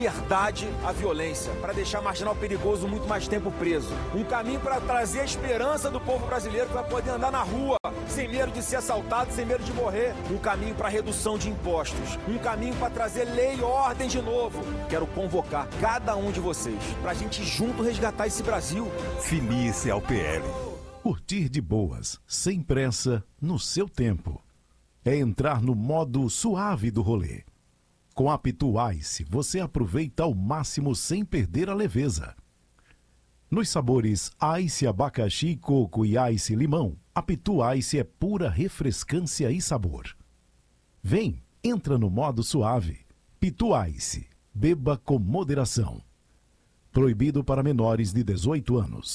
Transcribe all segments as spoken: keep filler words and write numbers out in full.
Verdade à violência, para deixar marginal perigoso muito mais tempo preso. Um caminho para trazer a esperança do povo brasileiro que vai poder andar na rua, sem medo de ser assaltado, sem medo de morrer. Um caminho para redução de impostos. Um caminho para trazer lei e ordem de novo. Quero convocar cada um de vocês para a gente junto resgatar esse Brasil. Filie-se ao P L. Curtir de boas, sem pressa, no seu tempo. É entrar no modo suave do rolê. Com a Pitu Ice, você aproveita ao máximo sem perder a leveza. Nos sabores Ice, abacaxi, coco e Ice limão, a Pitu Ice é pura refrescância e sabor. Vem, entra no modo suave. Pitu Ice, beba com moderação. Proibido para menores de dezoito anos.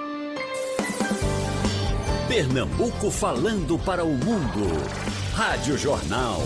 Pernambuco falando para o mundo. Rádio Jornal.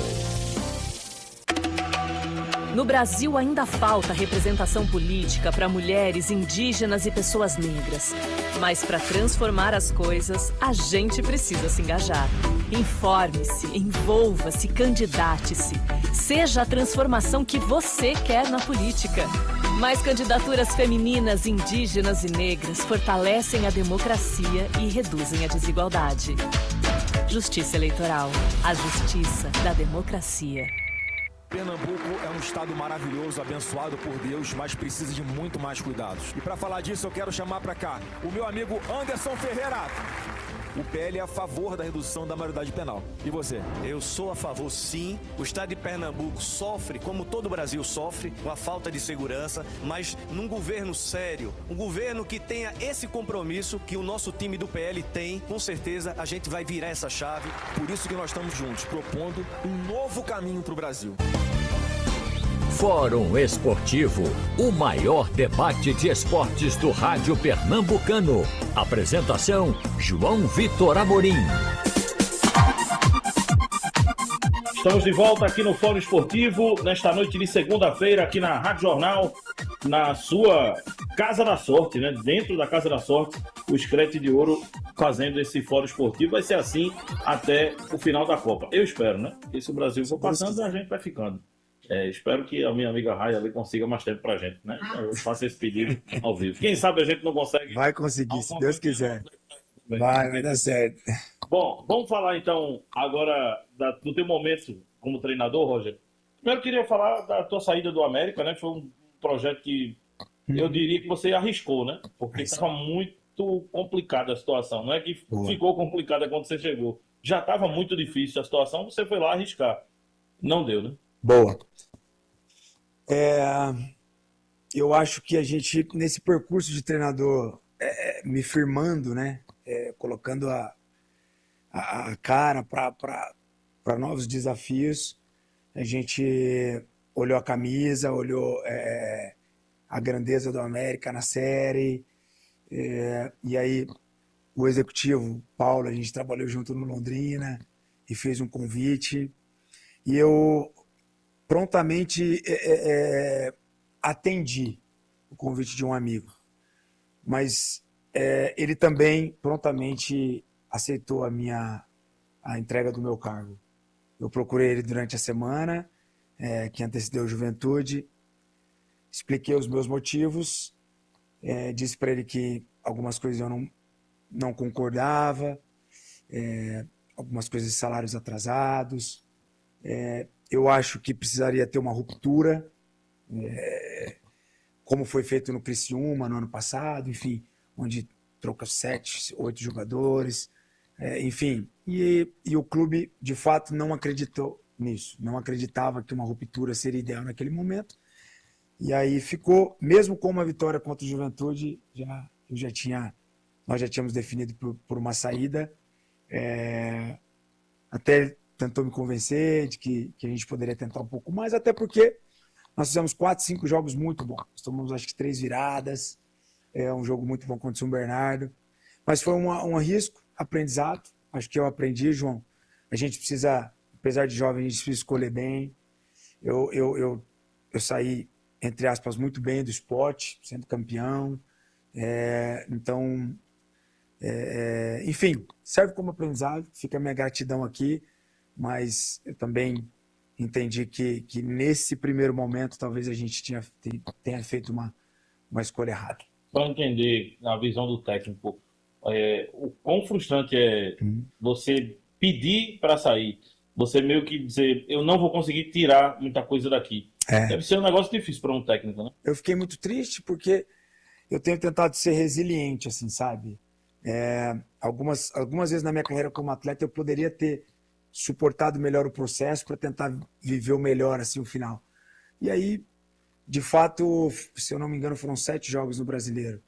No Brasil ainda falta representação política para mulheres, indígenas e pessoas negras. Mas para transformar as coisas, a gente precisa se engajar. Informe-se, envolva-se, candidate-se. Seja a transformação que você quer na política. Mais candidaturas femininas, indígenas e negras fortalecem a democracia e reduzem a desigualdade. Justiça Eleitoral. A justiça da democracia. Pernambuco é um estado maravilhoso, abençoado por Deus, mas precisa de muito mais cuidados. E para falar disso, eu quero chamar para cá o meu amigo Anderson Ferreira. O P L é a favor da redução da maioridade penal. E você? Eu sou a favor, sim. O estado de Pernambuco sofre, como todo o Brasil sofre, com a falta de segurança, mas num governo sério, um governo que tenha esse compromisso que o nosso time do P L tem, com certeza a gente vai virar essa chave. Por isso que nós estamos juntos, propondo um novo caminho para o Brasil. Fórum Esportivo, o maior debate de esportes do rádio pernambucano. Apresentação, João Vitor Amorim. Estamos de volta aqui no Fórum Esportivo, nesta noite de segunda-feira, aqui na Rádio Jornal, na sua Casa da Sorte, né? Dentro da Casa da Sorte, o Screte de Ouro fazendo esse Fórum Esportivo. Vai ser assim até o final da Copa. Eu espero, né? E se o Brasil for passando, a gente vai ficando. É, espero que a minha amiga Raia ali consiga mais tempo pra gente, né? Eu faço esse pedido ao vivo. Quem sabe a gente não consegue. Vai conseguir, se Deus quiser. Vai, vai dar certo. Bom, vamos falar então agora da, do teu momento como treinador, Roger. Primeiro eu queria falar da tua saída do América, né? Foi um projeto que hum. eu diria que você arriscou, né? Porque estava muito complicada a situação. Não é que Boa. ficou complicada quando você chegou. Já estava muito difícil a situação, você foi lá arriscar. Não deu, né? Boa. É, eu acho que a gente, nesse percurso de treinador, é, me firmando, né? É, colocando a, a, a cara para novos desafios, a gente olhou a camisa, olhou é, a grandeza do América na série, é, e aí o executivo, Paulo, a gente trabalhou junto no Londrina e fez um convite, e eu prontamente é, é, atendi o convite de um amigo, mas é, ele também prontamente aceitou a minha a entrega do meu cargo. Eu procurei ele durante a semana, é, que antecedeu a Juventude, expliquei os meus motivos, é, disse para ele que algumas coisas eu não, não concordava, é, algumas coisas de salários atrasados, é, eu acho que precisaria ter uma ruptura, é, como foi feito no Criciúma no ano passado, enfim, onde troca sete, oito jogadores, é, enfim. E, e o clube, de fato, não acreditou nisso, não acreditava que uma ruptura seria ideal naquele momento. E aí ficou, mesmo com uma vitória contra o Juventude, já, eu já tinha, nós já tínhamos definido por, por uma saída, é, até tentou me convencer de que, que a gente poderia tentar um pouco mais, até porque nós fizemos quatro, cinco jogos muito bons. Nós tomamos, acho que, três viradas. É um jogo muito bom contra o São Bernardo. Mas foi um, um risco, aprendizado. Acho que eu aprendi, João. A gente precisa, apesar de jovem, a gente precisa escolher bem. Eu, eu, eu, eu saí, entre aspas, muito bem do esporte, sendo campeão. É, então, é, enfim, serve como aprendizado. Fica a minha gratidão aqui. Mas eu também entendi que, que nesse primeiro momento talvez a gente tinha, tenha feito uma, uma escolha errada. Para entender a visão do técnico, é, o quão frustrante é hum. você pedir para sair, você meio que dizer, eu não vou conseguir tirar muita coisa daqui. É. Deve ser um negócio difícil para um técnico, né? Eu fiquei muito triste porque eu tenho tentado ser resiliente, assim, sabe? É, algumas, algumas vezes na minha carreira como atleta eu poderia ter suportado melhor o processo para tentar viver o melhor, assim, o final. E aí, de fato, se eu não me engano, foram sete jogos no Brasileiro.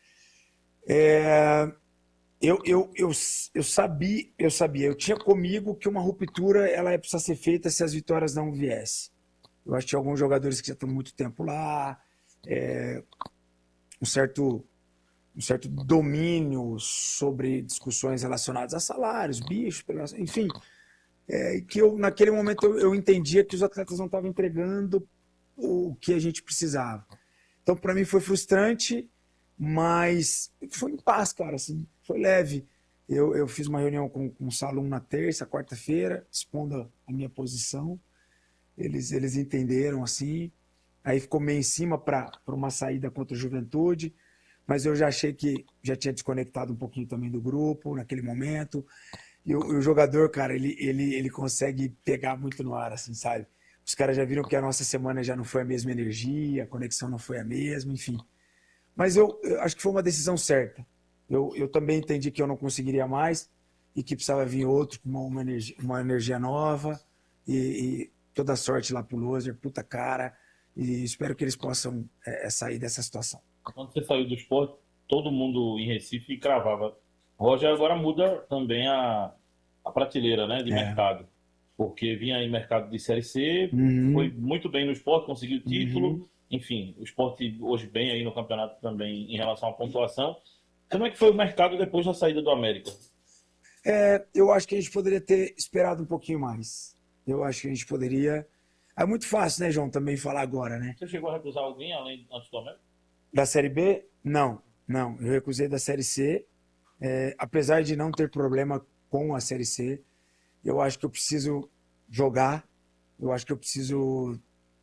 É, eu, eu, eu, eu sabia, eu sabia, eu tinha comigo que uma ruptura ela ia precisar ser feita se as vitórias não viessem. Eu acho que tinha alguns jogadores que já estão muito tempo lá, é, um certo, um certo domínio sobre discussões relacionadas a salários, bichos, enfim, é, que eu, naquele momento eu, eu entendia que os atletas não estavam entregando o que a gente precisava. Então, para mim foi frustrante, mas foi em paz, cara, assim, foi leve. Eu, eu fiz uma reunião com, com o Salum na terça, quarta-feira, expondo a minha posição. Eles, eles entenderam, assim, aí ficou meio em cima para uma saída contra a Juventude, mas eu já achei que já tinha desconectado um pouquinho também do grupo naquele momento, e o, o jogador, cara, ele, ele, ele consegue pegar muito no ar, assim, sabe? Os caras já viram que a nossa semana já não foi a mesma energia, a conexão não foi a mesma, enfim. Mas eu, eu acho que foi uma decisão certa. Eu, eu também entendi que eu não conseguiria mais e que precisava vir outro com uma, uma, energia, uma energia nova e... e toda sorte lá pro Loser, puta cara, e espero que eles possam é, sair dessa situação. Quando você saiu do esporte, todo mundo em Recife cravava. Roger agora muda também a, a prateleira, né, de é. mercado, porque vinha em mercado de Série C, uhum. foi muito bem no esporte, conseguiu o título, uhum. enfim, o esporte hoje bem aí no campeonato também em relação à pontuação. Como é que foi o mercado depois da saída do América? É, eu acho que a gente poderia ter esperado um pouquinho mais. Eu acho que a gente poderia... É muito fácil, né, João, também falar agora, né? Você chegou a recusar alguém além antes do América? Da Série B? Não, não. Eu recusei da Série C. É, apesar de não ter problema com a Série C, eu acho que eu preciso jogar. Eu acho que eu preciso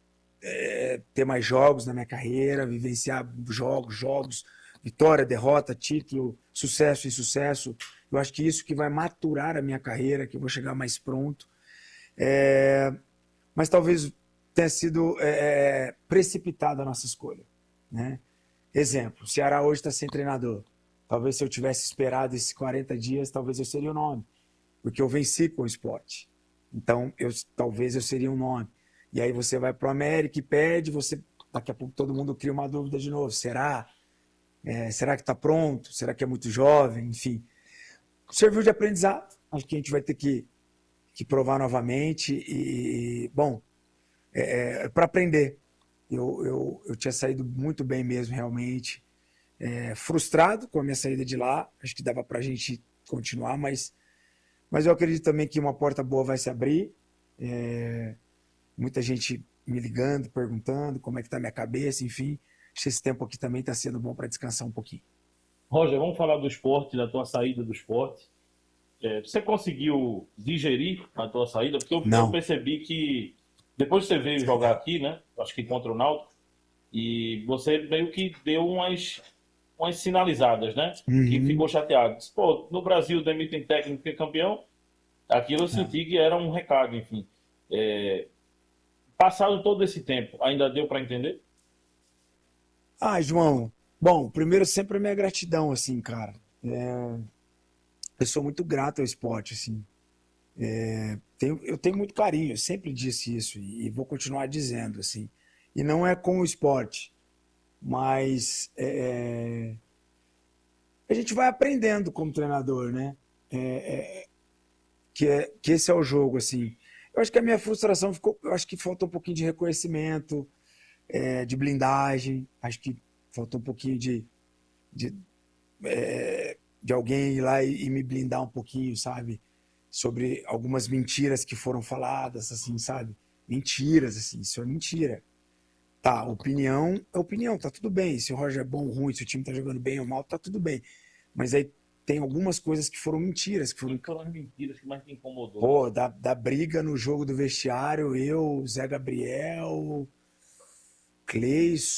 é, ter mais jogos na minha carreira, vivenciar jogos, jogos, vitória, derrota, título, sucesso e insucesso. Eu acho que isso que vai maturar a minha carreira, que eu vou chegar mais pronto. É, mas talvez tenha sido é, precipitada a nossa escolha, né? Exemplo, o Ceará hoje está sem treinador. Talvez se eu tivesse esperado esses quarenta dias, talvez eu seria o nome, porque eu venci com o esporte. Então, eu, talvez eu seria um nome. E aí você vai para o América e pede, você, daqui a pouco todo mundo cria uma dúvida de novo. Será? É, será que está pronto? Será que é muito jovem? Enfim, serviu de aprendizado. Acho que a gente vai ter que que provar novamente e, bom, é, é, para aprender. Eu, eu, eu tinha saído muito bem mesmo, realmente. É, frustrado com a minha saída de lá, acho que dava para a gente continuar, mas, mas eu acredito também que uma porta boa vai se abrir. É, muita gente me ligando, perguntando como é que está a minha cabeça, enfim. Acho que esse tempo aqui também está sendo bom para descansar um pouquinho. Roger, vamos falar do esporte, da tua saída do esporte. É, você conseguiu digerir a tua saída? Porque eu, eu percebi que depois que você veio jogar aqui, né? Acho que contra o Náutico, e você meio que deu umas, umas sinalizadas, né? Uhum. Que ficou chateado. Disse, pô, no Brasil demitem técnico que é campeão. Aquilo eu senti que era um recado, enfim. É, passado todo esse tempo, ainda deu para entender? Ah, João, bom, primeiro sempre a minha gratidão, assim, cara. É... Eu sou muito grato ao esporte, assim. É, tenho, eu tenho muito carinho, eu sempre disse isso e, e vou continuar dizendo, assim. E não é com o esporte, mas é, a gente vai aprendendo como treinador, né? É, é, que, é, que esse é o jogo, assim. Eu acho que a minha frustração ficou, eu acho que faltou um pouquinho de reconhecimento, é, de blindagem, acho que faltou um pouquinho de, de é, de alguém ir lá e, e me blindar um pouquinho, sabe? Sobre algumas mentiras que foram faladas, assim, sabe? Mentiras, assim, isso é mentira. Tá, opinião é opinião, tá tudo bem. Se o Roger é bom ou ruim, se o time tá jogando bem ou mal, tá tudo bem. Mas aí tem algumas coisas que foram mentiras. Que foram, que foram as mentiras que mais te incomodou? Pô, da, da briga no jogo do vestiário, eu, Zé Gabriel, Cleison.